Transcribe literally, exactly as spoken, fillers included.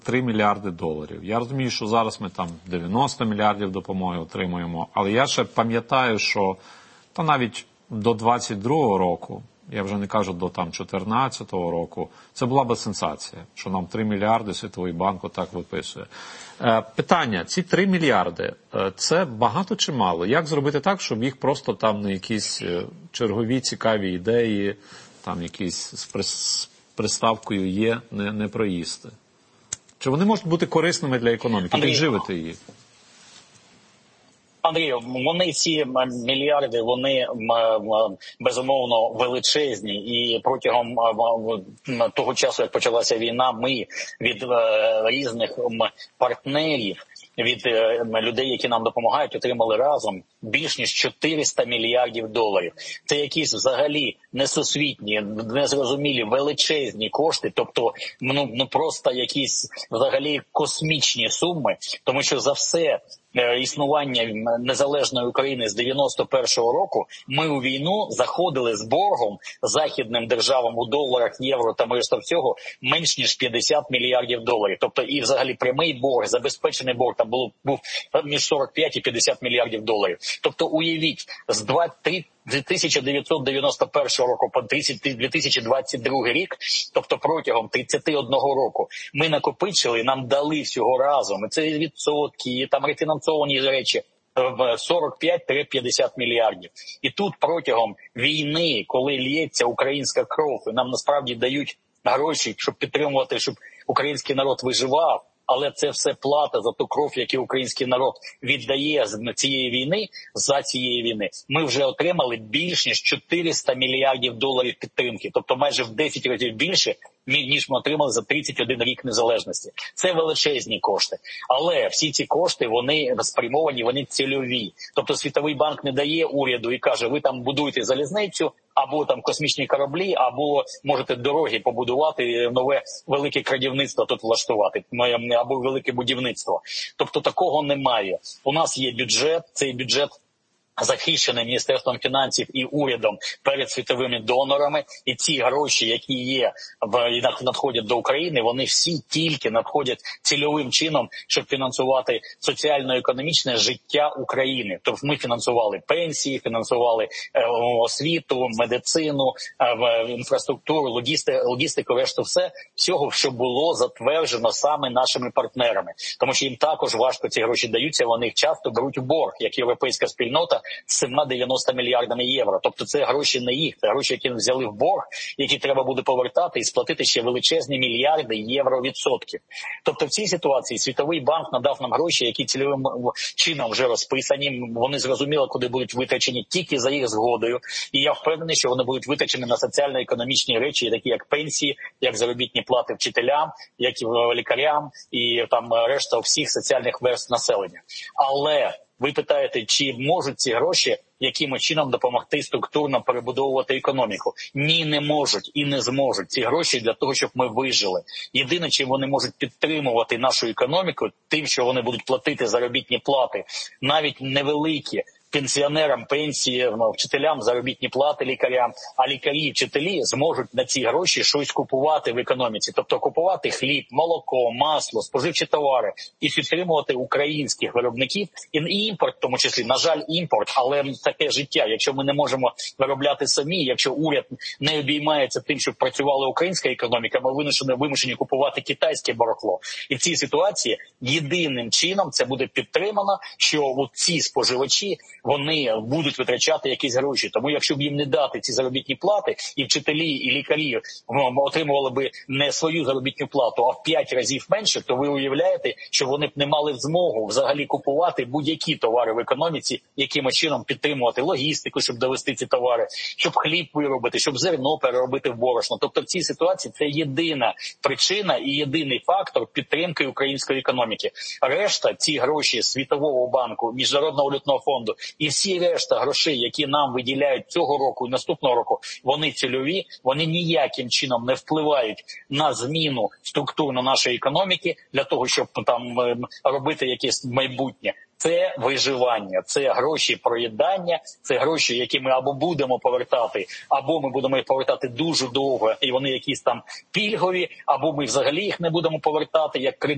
три мільярди доларів. Я розумію, що зараз ми там дев'яносто мільярдів допомоги отримуємо, але я ще пам'ятаю, що та навіть до двадцять другого року, я вже не кажу до там чотирнадцятого року, це була би сенсація, що нам три мільярди Світовий банк отак виписує. Е, питання, ці три мільярди, е, це багато чи мало? Як зробити так, щоб їх просто там на якісь е, чергові цікаві ідеї, там якісь з, при, з приставкою «є» не, не проїсти? Чи вони можуть бути корисними для економіки, підживити її? Андрію, вони ці мільярди, вони безумовно величезні, і протягом того часу, як почалася війна, ми від різних партнерів, від людей, які нам допомагають, отримали разом більш ніж чотириста мільярдів доларів. Це якісь взагалі несусвітні, незрозумілі, величезні кошти, тобто ну, ну просто якісь взагалі космічні суми, тому що за все існування незалежної України з дев'яносто першого року ми у війну заходили з боргом західним державам у доларах, євро та решта всього менш ніж п'ятдесят мільярдів доларів. Тобто і взагалі прямий борг, забезпечений борг там було, був між сорок п'ять і п'ятдесят мільярдів доларів. Тобто уявіть, з дві тисячі дев'ятсот дев'яносто першого року по дві тисячі двадцять другий рік, тобто протягом тридцяти одного року, ми накопичили, нам дали всього разом, і це відсотки, і там рефінансовані речі, в сорок п'ять - п'ятдесят мільярдів. І тут протягом війни, коли лється українська кров, і нам насправді дають гроші, щоб підтримувати, щоб український народ виживав, але це все плата за ту кров, яку український народ віддає з цієї війни, за цієї війни. Ми вже отримали більш ніж чотириста мільярдів доларів підтримки, тобто майже в десять разів більше, ніж ми отримали за тридцять один рік незалежності. Це величезні кошти. Але всі ці кошти, вони спрямовані, вони цільові. Тобто Світовий банк не дає уряду і каже, ви там будуєте залізницю, або там космічні кораблі, або можете дороги побудувати, нове велике крадівництво тут влаштувати, або велике будівництво. Тобто такого немає. У нас є бюджет, цей бюджет захищений Міністерством фінансів і урядом перед світовими донорами, і ці гроші, які є в надходять до України, вони всі тільки надходять цільовим чином, щоб фінансувати соціально-економічне життя України. Тобто ми фінансували пенсії, фінансували е, освіту, медицину, е, інфраструктуру, логісти, логістику, решту все, всього, що було затверджено саме нашими партнерами. Тому що їм також важко ці гроші даються, вони їх часто беруть у борг, як європейська спільнота, з сімма дев'яноста мільярдами євро. Тобто це гроші не їх, це гроші, які взяли в борг, які треба буде повертати і сплатити ще величезні мільярди євро відсотків. Тобто в цій ситуації Світовий банк надав нам гроші, які цільовим чином вже розписані, вони зрозуміло, куди будуть витрачені тільки за їх згодою. І я впевнений, що вони будуть витрачені на соціально-економічні речі, такі як пенсії, як заробітні плати вчителям, як і лікарям, і там решта всіх соціальних верств населення. Але ви питаєте, чи можуть ці гроші якимось чином допомогти структурно перебудовувати економіку? Ні, не можуть і не зможуть. Ці гроші для того, щоб ми вижили. Єдине, чим вони можуть підтримувати нашу економіку, тим, що вони будуть платити заробітні плати, навіть невеликі, пенсіонерам пенсії, вчителям заробітні плати, лікарям, а лікарі і вчителі зможуть на ці гроші щось купувати в економіці. Тобто купувати хліб, молоко, масло, споживчі товари і підтримувати українських виробників і імпорт, в тому числі, на жаль, імпорт, але таке життя. Якщо ми не можемо виробляти самі, якщо уряд не обіймається тим, щоб працювала українська економіка, ми вимушені, вимушені купувати китайське барахло. І в цій ситуації єдиним чином це буде підтримано, що от ці споживачі, вони будуть витрачати якісь гроші. Тому якщо б їм не дати ці заробітні плати, і вчителі, і лікарі отримували би не свою заробітну плату, а в п'ять разів менше, то ви уявляєте, що вони б не мали змогу взагалі купувати будь-які товари в економіці, якимось чином підтримувати логістику, щоб довести ці товари, щоб хліб виробити, щоб зерно переробити в борошно. Тобто в цій ситуації це єдина причина і єдиний фактор підтримки української економіки. Решта, ці гроші Світового банку, Міжнародного валютного фонду і всі решта грошей, які нам виділяють цього року і наступного року, вони цільові, вони ніяким чином не впливають на зміну структурно нашої економіки для того, щоб там робити якесь майбутнє. Це виживання, це гроші проїдання, це гроші, які ми або будемо повертати, або ми будемо їх повертати дуже довго, і вони якісь там пільгові, або ми взагалі їх не будемо повертати, як кредит.